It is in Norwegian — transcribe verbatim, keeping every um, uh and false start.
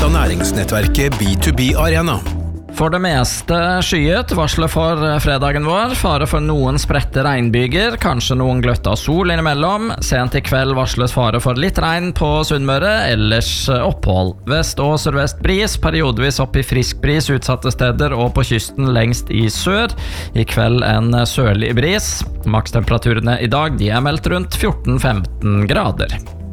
av næringsnettverket B to B Arena. For det meste skyet varsler for fredagen vår. Fare for noen spredte regnbyger, kanskje noen gløtt av sol innimellom. Sent i kveld varsles fare for litt regn på Sunnmøre, ellers opphold. Vest- og sørvest bris, periodevis opp i frisk bris utsatte steder og på kysten lengst i sør. I kveld en sørlig bris. Makstemperaturene i dag de er meldt rundt fjorten til femten grader.